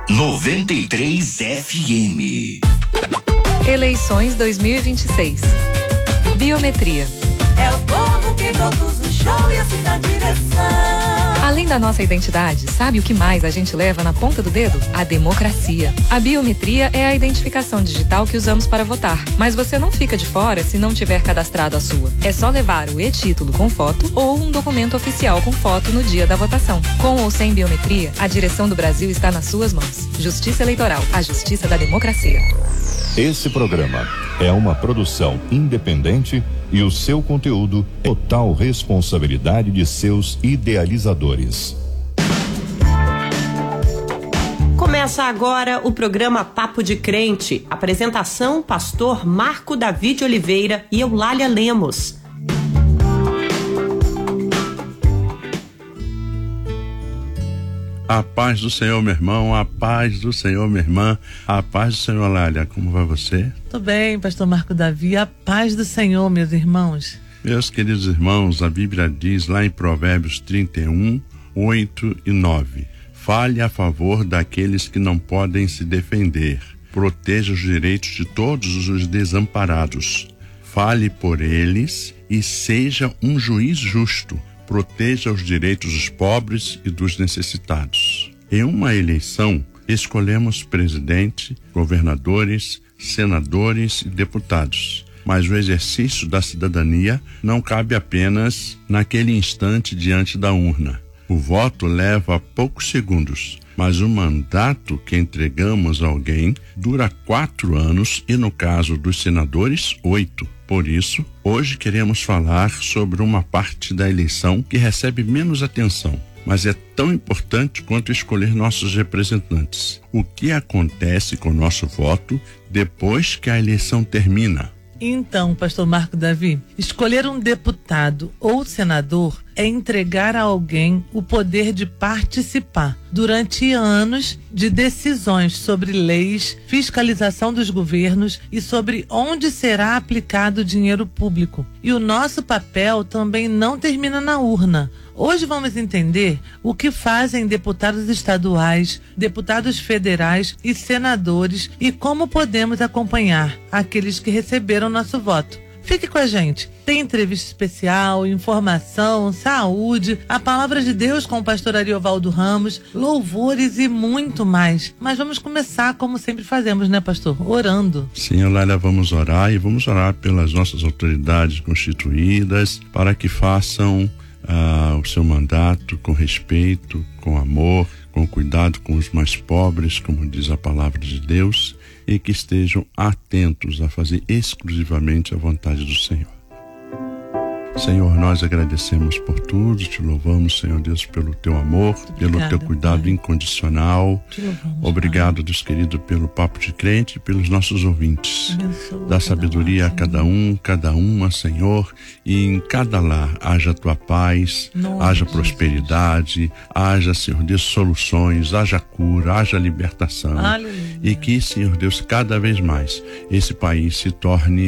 93 FM. Eleições 2026. Biometria. É o povo que conduz o show e assim dá direção. Além da nossa identidade, sabe o que mais a gente leva na ponta do dedo? A democracia. A biometria é a identificação digital que usamos para votar. Mas você não fica de fora se não tiver cadastrado a sua. É só levar o e-título com foto ou um documento oficial com foto no dia da votação. Com ou sem biometria, a direção do Brasil está nas suas mãos. Justiça Eleitoral, a justiça da democracia. Esse programa é uma produção independente e o seu conteúdo é total responsabilidade de seus idealizadores. Começa agora o programa Papo de Crente. Apresentação: pastor Marco Davi de Oliveira e Eulália Lemos. A paz do Senhor, meu irmão, a paz do Senhor, minha irmã, a paz do Senhor, Lália. Como vai você? Tô bem, pastor Marco Davi, a paz do Senhor, meus irmãos. Meus queridos irmãos, a Bíblia diz lá em Provérbios 31, 8 e 9: fale a favor daqueles que não podem se defender, proteja os direitos de todos os desamparados, fale por eles e seja um juiz justo. Proteja os direitos dos pobres e dos necessitados. Em uma eleição, escolhemos presidente, governadores, senadores e deputados. Mas o exercício da cidadania não cabe apenas naquele instante diante da urna. O voto leva poucos segundos, mas o mandato que entregamos a alguém dura 4 anos e, no caso dos senadores, 8. Por isso, hoje queremos falar sobre uma parte da eleição que recebe menos atenção, mas é tão importante quanto escolher nossos representantes. O que acontece com o nosso voto depois que a eleição termina? Então, pastor Marco Davi, escolher um deputado ou senador é entregar a alguém o poder de participar durante anos de decisões sobre leis, fiscalização dos governos e sobre onde será aplicado o dinheiro público. E o nosso papel também não termina na urna. Hoje vamos entender o que fazem deputados estaduais, deputados federais e senadores e como podemos acompanhar aqueles que receberam nosso voto. Fique com a gente. Tem entrevista especial, informação, saúde, a palavra de Deus com o pastor Ariovaldo Ramos, louvores e muito mais. Mas vamos começar como sempre fazemos, né, pastor? Orando. Sim, Eulália, vamos orar e vamos orar pelas nossas autoridades constituídas para que façam o seu mandato com respeito, com amor, com cuidado com os mais pobres, como diz a palavra de Deus, e que estejam atentos a fazer exclusivamente a vontade do Senhor. Senhor, nós agradecemos por tudo, te louvamos, Senhor Deus, pelo teu amor, pelo teu cuidado Pai incondicional. Obrigado, Deus querido, pelo Papo de Crente e pelos nossos ouvintes. Dá sabedoria a cada uma, Senhor, e em cada lar haja a tua paz, haja prosperidade, haja, Senhor Deus, soluções, haja cura, haja libertação. Aleluia. E que, Senhor Deus, cada vez mais esse país se torne